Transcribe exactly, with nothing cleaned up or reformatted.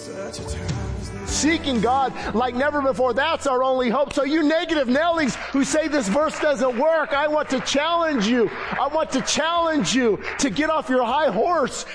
Seeking God like never before. That's our only hope. So you negative Nellies who say this verse doesn't work, I want to challenge you. I want to challenge you to get off your high horse